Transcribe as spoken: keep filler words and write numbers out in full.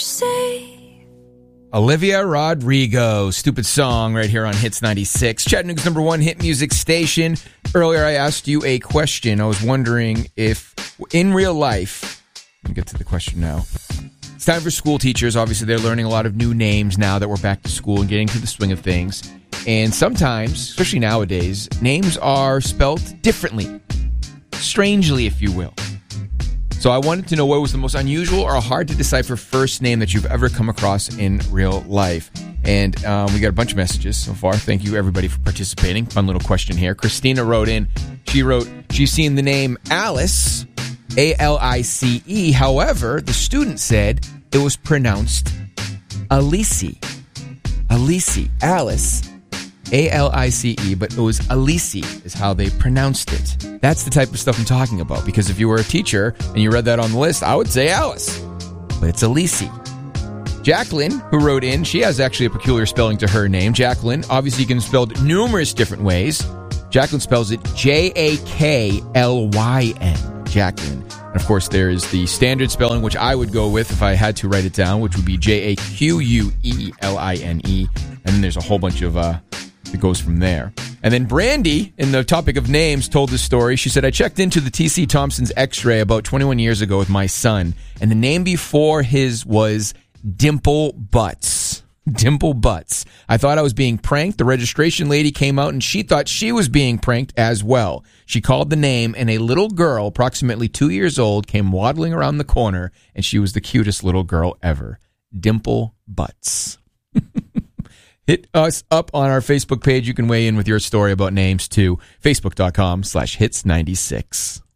say. Olivia Rodrigo, Stupid Song, right here on Hits ninety-six, Chattanooga's number one hit music station. Earlier, I asked you a question. I was wondering if, in real life, let me get to the question now. It's time for school teachers. Obviously, they're learning a lot of new names now that we're back to school and getting to the swing of things. And sometimes, especially nowadays, names are spelled differently. Strangely, if you will. So I wanted to know what was the most unusual or hard to decipher first name that you've ever come across in real life. And um, we got a bunch of messages so far. Thank you, everybody, for participating. Fun little question here. Christina wrote in. She wrote, she's seen the name Alice, A L I C E. However, the student said it was pronounced Alice. Alice. Alice. A L I C E, but it was Alice is how they pronounced it. That's the type of stuff I'm talking about, because if you were a teacher and you read that on the list, I would say Alice, but it's Alice. Jacqueline, who wrote in, she has actually a peculiar spelling to her name. Jacqueline, obviously, can be spelled numerous different ways. Jacqueline spells it J A K L Y N, Jacqueline. And of course, there is the standard spelling, which I would go with if I had to write it down, which would be J A Q U E L I N E. And then there's a whole bunch of uh, that goes from there. And then Brandy, in the topic of names, told this story. She said, I checked into the T C Thompson's X-ray about twenty-one years ago with my son, and the name before his was Dimple Butts. Dimple Butts. I thought I was being pranked. The registration lady came out, and she thought she was being pranked as well. She called the name, and a little girl, approximately two years old, came waddling around the corner, and she was the cutest little girl ever. Dimple Butts. Hit us up on our Facebook page. You can weigh in with your story about names too. Facebook.com slash hits 96.